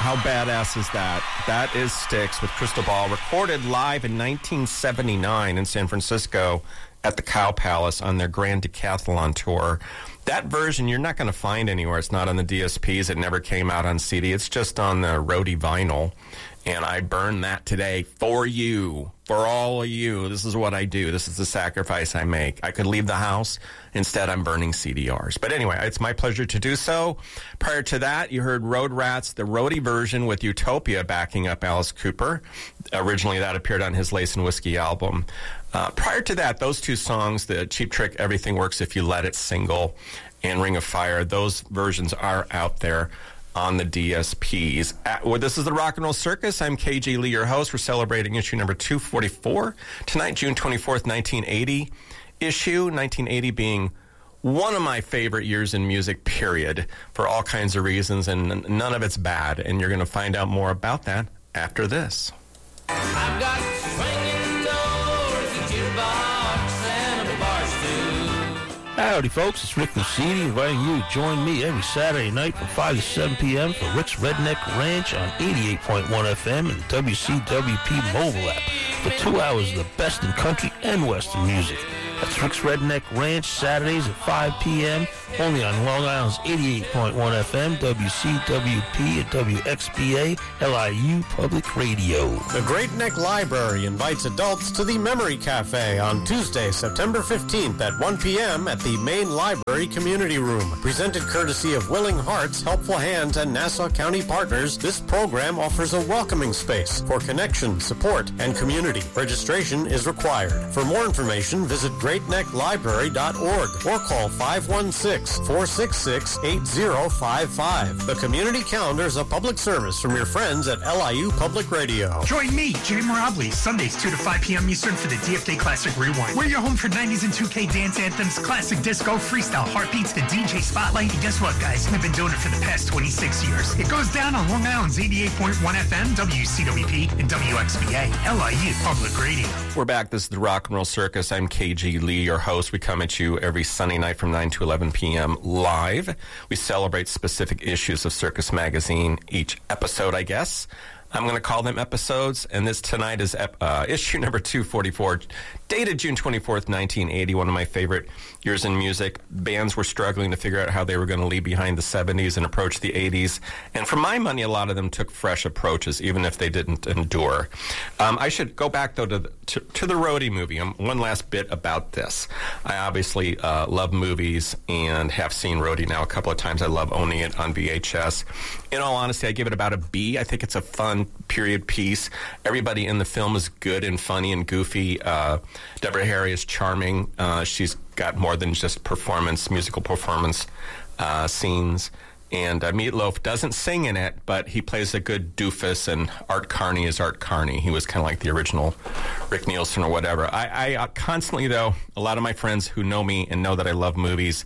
How badass is that? That is Styx with Crystal Ball, recorded live in 1979 in San Francisco at the Cow Palace on their Grand Decathlon tour. That version you're not going to find anywhere. It's not on the DSPs. It never came out on CD. It's just on the Roadie vinyl. And I burned that today for you, for all of you. This is what I do. This is the sacrifice I make. I could leave the house. Instead, I'm burning CDRs. But anyway, it's my pleasure to do so. Prior to that, you heard Road Rats, the Roadie version with Utopia backing up Alice Cooper. Originally, that appeared on his Lace and Whiskey album. Prior to that, those two songs, the Cheap Trick, Everything Works If You Let It single, and Ring of Fire, those versions are out there on the DSPs. This is the Rock and Roll Circus. I'm KG Lee, your host. We're celebrating issue number 244 tonight, June 24th, 1980 issue. 1980 being one of my favorite years in music, period, for all kinds of reasons, and none of it's bad. And you're going to find out more about that after this. I've got swinging doors, a jukebox, and a bar stool. Howdy, folks. It's Rick Lucidi inviting you to join me every Saturday night from 5 to 7 p.m. for Rick's Redneck Ranch on 88.1 FM and WCWP mobile app for 2 hours of the best in country and western music. That's Rick's Redneck Ranch, Saturdays at 5 p.m., only on Long Island's 88.1 FM, WCWP and WXBA, LIU Public Radio. The Great Neck Library invites adults to the Memory Cafe on Tuesday, September 15th at 1 p.m. at the Main Library Community Room. Presented courtesy of Willing Hearts, Helpful Hands, and Nassau County Partners, this program offers a welcoming space for connection, support, and community. Registration is required. For more information, visit greatnecklibrary.org or call 516-466-8055. The community calendar is a public service from your friends at LIU Public Radio. Join me, Jay Morabli, Sundays 2 to 5 p.m. Eastern for the DFK Classic Rewind. We're your home for 90s and 2K dance anthems, classic disco, freestyle heartbeats, the DJ spotlight. And guess what, guys? We've been doing it for the past 26 years. It goes down on Long Island's 88.1 FM, WCWP, and WXBA, LIU Public Radio. We're back. This is the Rock and Roll Circus. I'm KG Lee, your host. We come at you every Sunday night from 9 to 11 p.m. live. We celebrate specific issues of Circus Magazine each episode, I guess. I'm going to call them episodes, and this tonight is issue number 244, dated June 24th, 1980, one of my favorite years in music. Bands were struggling to figure out how they were going to leave behind the 70s and approach the 80s, and for my money, a lot of them took fresh approaches, even if they didn't endure. I should go back, though, to the Roadie movie. One last bit about this. I obviously love movies and have seen Roadie now a couple of times. I love owning it on VHS. In all honesty, I give it about a B. I think it's a fun period piece. Everybody in the film is good and funny and goofy. Deborah Harry is charming. She's got more than just musical performance scenes. And Meatloaf doesn't sing in it, but he plays a good doofus, and Art Carney is Art Carney. He was kind of like the original Rick Nielsen or whatever. I constantly, though, a lot of my friends who know me and know that I love movies,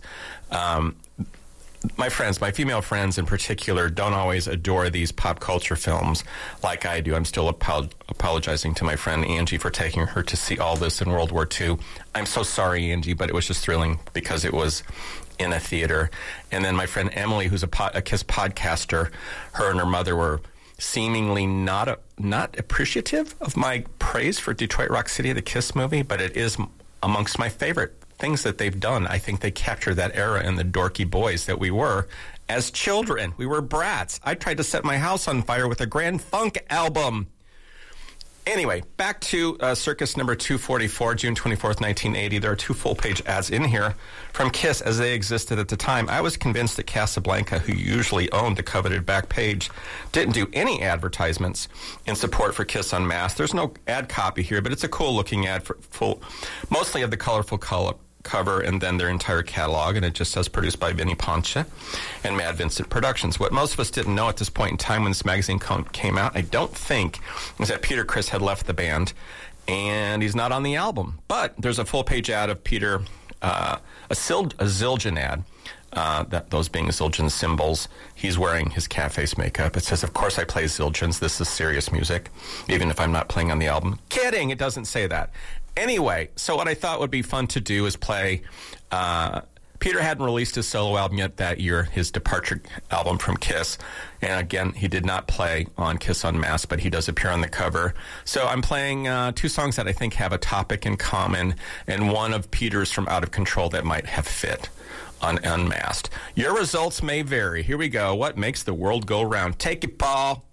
my female friends in particular, don't always adore these pop culture films like I do. I'm still apologizing to my friend Angie for taking her to see all this in World War II. I'm so sorry, Angie, but it was just thrilling because it was in a theater. And then my friend Emily, who's a KISS podcaster, her and her mother were seemingly not appreciative of my praise for Detroit Rock City, the KISS movie, but it is amongst my favorite things that they've done. I think they capture that era and the dorky boys that we were as children. We were brats. I tried to set my house on fire with a Grand Funk album. Anyway, back to Circus number 244, June 24th, 1980. There are 2 full-page ads in here from KISS as they existed at the time. I was convinced that Casablanca, who usually owned the coveted back page, didn't do any advertisements in support for KISS Unmasked. There's no ad copy here, but it's a cool-looking ad for mostly of the colorful cover and then their entire catalog, and it just says produced by Vinnie Ponce and Mad Vincent Productions. What most of us didn't know at this point in time when this magazine came out, I don't think, is that Peter Criss had left the band, and he's not on the album. But there's a full-page ad of Peter, a Zildjian ad, those being Zildjian symbols. He's wearing his cat face makeup. It says, "Of course I play Zildjians. This is serious music, even if I'm not playing on the album." Kidding! It doesn't say that. Anyway, so what I thought would be fun to do is play Peter hadn't released his solo album yet that year, his departure album from Kiss. And again, he did not play on Kiss Unmasked, but he does appear on the cover. So I'm playing two songs that I think have a topic in common, and one of Peter's from Out of Control that might have fit on Unmasked. Your results may vary. Here we go. What makes the world go round? Take it, Paul.